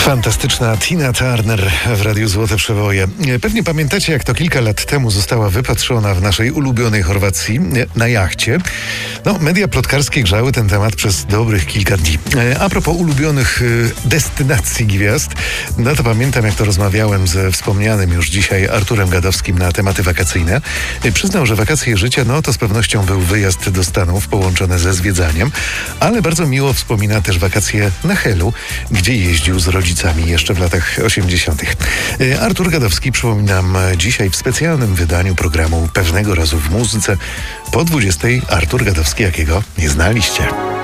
Fantastyczna Tina Turner w Radiu Złote Przeboje. Pewnie pamiętacie, jak to kilka lat temu została wypatrzona w naszej ulubionej Chorwacji na jachcie. Media plotkarskie grzały ten temat przez dobrych kilka dni. A propos ulubionych destynacji gwiazd, to pamiętam, jak to rozmawiałem ze wspomnianym już dzisiaj Arturem Gadowskim na tematy wakacyjne. Przyznał, że wakacje życia, to z pewnością był wyjazd do Stanów połączony ze zwiedzaniem, ale bardzo miło wspomina też wakacje na Helu, gdzie jeździł z rodzicami jeszcze w latach 80. Artur Gadowski, przypominam, dzisiaj w specjalnym wydaniu programu Pewnego razu w muzyce po 20. Artur Gadowski, jakiego nie znaliście.